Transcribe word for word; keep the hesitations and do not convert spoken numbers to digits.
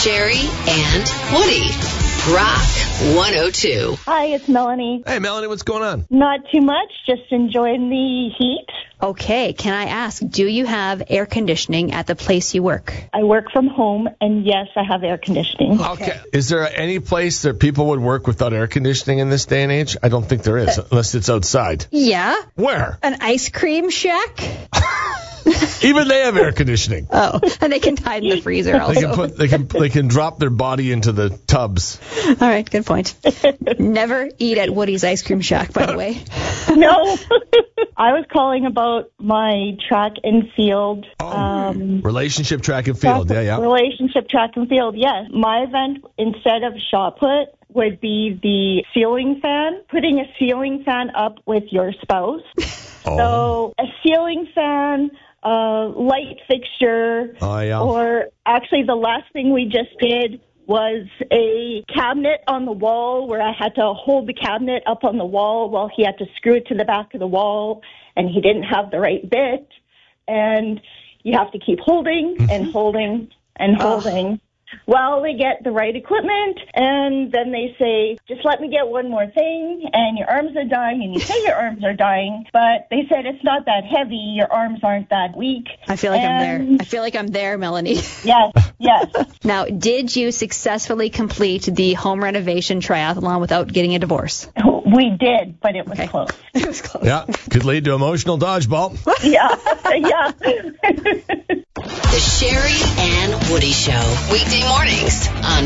Sherry and Woody. Rock one oh two. Hi, it's Melanie. Hey, Melanie, what's going on? Not too much, just enjoying the heat. Okay, can I ask, do you have air conditioning at the place you work? I work from home, and yes, I have air conditioning. Okay. Is there any place that people would work without air conditioning in this day and age? I don't think there is, unless it's outside. Yeah. Where? An ice cream shack? Even they have air conditioning. Oh, and they can hide in the freezer They also. can put they can they can drop their body into the tubs. All right, good point. Never eat at Woody's Ice Cream Shack, by the way. No. I was calling about my track and field. Oh, um, relationship track and field. Yeah, yeah. Relationship track and field, yes. My event, instead of shot put, would be the ceiling fan, putting a ceiling fan up with your spouse. Oh. So a ceiling fan, a light fixture, Oh, yeah. or actually the last thing we just did was a cabinet on the wall where I had to hold the cabinet up on the wall while he had to screw it to the back of the wall, and he didn't have the right bit. And you have to keep holding and holding and holding while they get the right equipment. And then they say, just let me get one more thing, and your arms are dying, and you say your arms are dying, but they said it's not that heavy, your arms aren't that weak. I feel like and I'm there. I feel like I'm there, Melanie. Yes, yes. Now, did you successfully complete the home renovation triathlon without getting a divorce? We did, but it was Okay. close. It was close. Yeah, could lead to emotional dodgeball. Yeah, yeah. The Sherry and Woody Show. Weekday mornings on